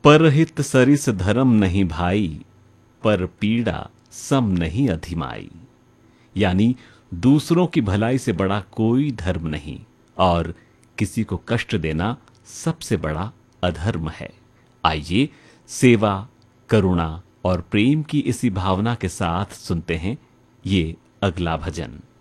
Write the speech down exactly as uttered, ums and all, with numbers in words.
परहित सरिस धर्म नहीं भाई, पर पीड़ा सम नहीं अधिमाई। यानी दूसरों की भलाई से बड़ा कोई धर्म नहीं और किसी को कष्ट देना सबसे बड़ा अधर्म है। आइए सेवा, करुणा और प्रेम की इसी भावना के साथ सुनते हैं ये अगला भजन।